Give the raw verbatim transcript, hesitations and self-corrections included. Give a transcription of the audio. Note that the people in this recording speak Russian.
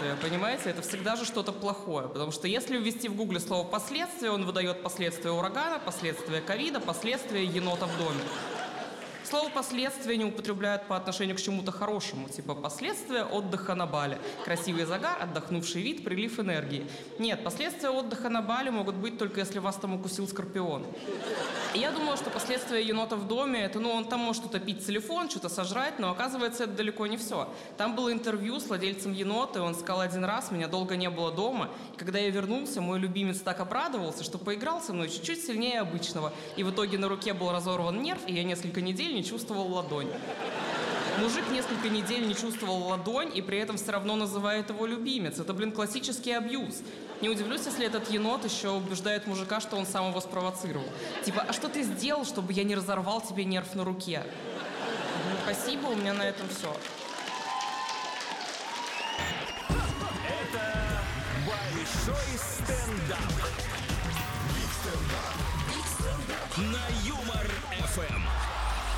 последствия, понимаете? Это всегда же что-то плохое, потому что если ввести в гугле слово «последствия», он выдает последствия урагана, последствия ковида, последствия енота в доме. Слово «последствия» не употребляют по отношению к чему-то хорошему, типа «последствия отдыха на Бали». Красивый загар, отдохнувший вид, прилив энергии. Нет, последствия отдыха на Бали могут быть только если вас там укусил скорпион. И я думала, что последствия енота в доме, это, ну, он там может утопить телефон, что-то сожрать, но оказывается, это далеко не все. Там было интервью с владельцем енота, и он сказал: один раз меня долго не было дома, и когда я вернулся, мой любимец так обрадовался, что поиграл со мной чуть-чуть сильнее обычного, и в итоге на руке был разорван нерв, и я несколько недель не чувствовал ладонь. Мужик несколько недель не чувствовал ладонь, и при этом все равно называет его любимец. Это, блин, классический абьюз. Не удивлюсь, если этот енот еще убеждает мужика, что он сам его спровоцировал. Типа, а что ты сделал, чтобы я не разорвал тебе нерв на руке? Ну, спасибо, у меня на этом все. Это большой стендап. На Юмор эф эм.